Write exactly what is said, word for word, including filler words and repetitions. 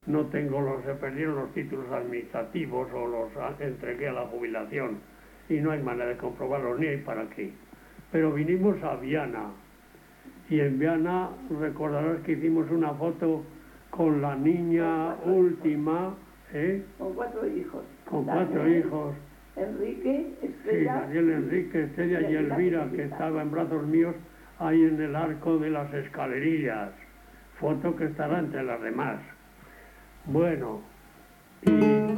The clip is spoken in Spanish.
no tengo los, se perdieron los títulos administrativos o los entregué a la jubilación y no hay manera de comprobarlos ni hay para qué. Pero vinimos a Viana y en Viana recordarás que hicimos una foto con la niña con última, ¿eh? Con cuatro hijos. Con cuatro Daniel, hijos. Enrique, Estrella. Sí, Daniel, Enrique, Estrella y Elvira, que estaba en brazos míos ahí en el arco de las escalerillas. Foto que estará entre las demás. Bueno, y